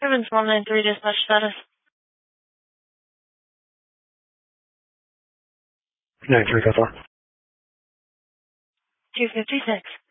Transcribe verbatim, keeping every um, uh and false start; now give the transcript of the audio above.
Evans one nine three, dispatch status. nine three five four. two fifty-six.